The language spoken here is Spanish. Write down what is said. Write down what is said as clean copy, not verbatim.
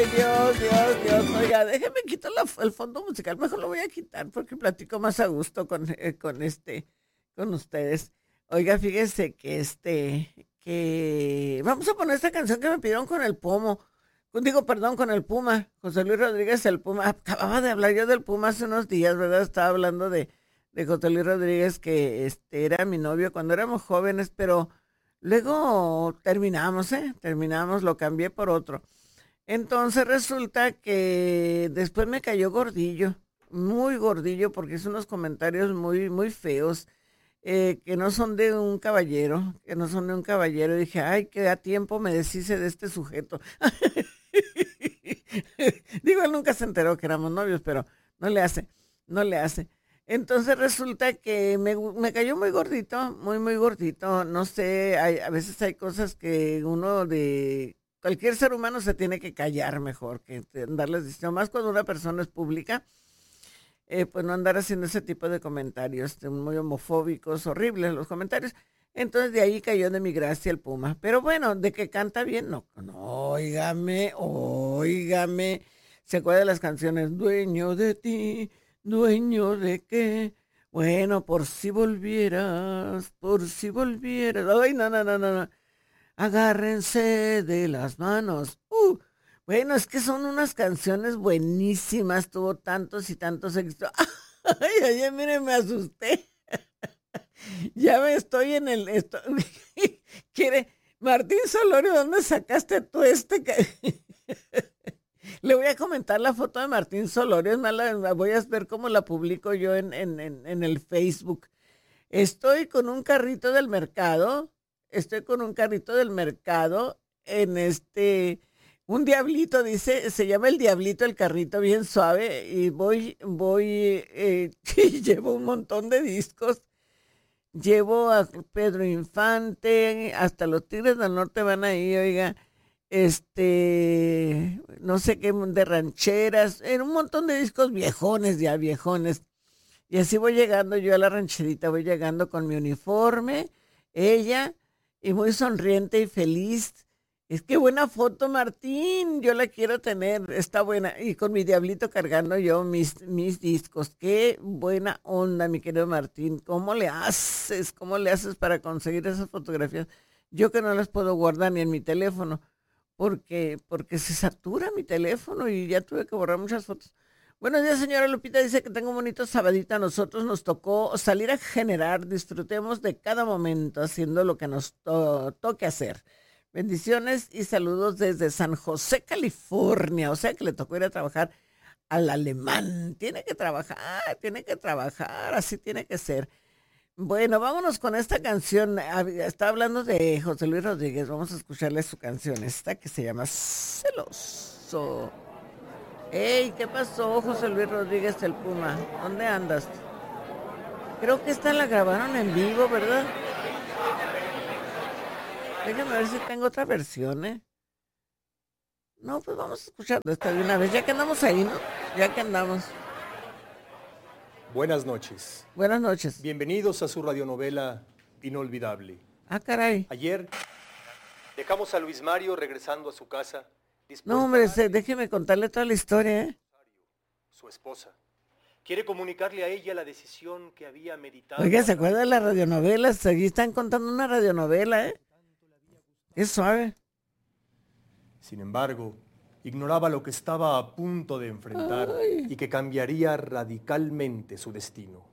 Ay, Dios, Dios, Dios. Oiga, déjeme quitar el fondo musical. Mejor lo voy a quitar porque platico más a gusto con ustedes. Oiga, fíjese que vamos a poner esta canción que me pidieron con el Pomo. Digo, perdón, con el Puma. José Luis Rodríguez, el Puma. Acababa de hablar yo del Puma hace unos días, ¿verdad? Estaba hablando de José Luis Rodríguez, que era mi novio cuando éramos jóvenes, pero luego terminamos, ¿eh? Terminamos, lo cambié por otro. Entonces resulta que después me cayó gordillo, muy gordillo, porque hizo unos comentarios muy, muy feos, que no son de un caballero, que no son de un caballero. Y dije, ay, que a tiempo me deshice de este sujeto. Digo, él nunca se enteró que éramos novios, pero no le hace, no le hace. Entonces resulta que me cayó muy gordito, muy, muy gordito. No sé, a veces hay cosas que uno de cualquier ser humano se tiene que callar mejor que andarles diciendo, más cuando una persona es pública, pues no andar haciendo ese tipo de comentarios muy homofóbicos, horribles los comentarios. Entonces de ahí cayó de mi gracia el Puma. Pero bueno, de que canta bien, no, no, óigame, óigame. ¿Se acuerda de las canciones? Dueño de ti, dueño de qué. Bueno, por si volvieras, por si volvieras. Ay, no, no, no, no, no. Agárrense de las manos. Bueno, es que son unas canciones buenísimas, tuvo tantos y tantos éxitos. Ay, ay, ay, miren, me asusté. Ya me estoy en ¿Quiere? Martín Solorio, ¿dónde sacaste tú Le voy a comentar la foto de Martín Solorio, es más, la voy a ver cómo la publico yo en el Facebook. Estoy con un carrito del mercado, estoy con un carrito del mercado en un diablito, dice, se llama el diablito, el carrito bien suave, y y llevo un montón de discos, llevo a Pedro Infante, hasta los Tigres del Norte van ahí, oiga, no sé qué, de rancheras, en un montón de discos viejones, ya viejones. Y así voy llegando yo a la rancherita, voy llegando con mi uniforme, ella, y muy sonriente y feliz. Es que buena foto, Martín, yo la quiero tener, está buena. Y con mi diablito cargando yo mis discos. Qué buena onda, mi querido Martín. ¿Cómo le haces? ¿Cómo le haces para conseguir esas fotografías? Yo que no las puedo guardar ni en mi teléfono, porque se satura mi teléfono y ya tuve que borrar muchas fotos. Buenos días, señora Lupita. Dice que tengo un bonito sabadito. A nosotros nos tocó salir a generar. Disfrutemos de cada momento haciendo lo que nos toque hacer. Bendiciones y saludos desde San José, California. O sea que le tocó ir a trabajar al alemán. Tiene que trabajar. Así tiene que ser. Bueno, vámonos con esta canción. Está hablando de José Luis Rodríguez. Vamos a escucharle su canción. Esta que se llama Celoso. Ey, ¿qué pasó, José Luis Rodríguez el Puma? ¿Dónde andas? Creo que esta la grabaron en vivo, ¿verdad? Déjame ver si tengo otra versión, ¿eh? No, pues vamos a escuchar esta de una vez, ya que andamos ahí, ¿no? Ya que andamos. Buenas noches. Buenas noches. Bienvenidos a su radionovela Inolvidable. Ah, caray. Ayer dejamos a Luis Mario regresando a su casa. No, hombre, déjeme contarle toda la historia, ¿eh? Su esposa quiere comunicarle a ella la decisión que había meditado. Oiga, ¿se acuerda de las radionovelas? Aquí están contando una radionovela, ¿eh? Es suave. Sin embargo, ignoraba lo que estaba a punto de enfrentar. Ay. Y que cambiaría radicalmente su destino.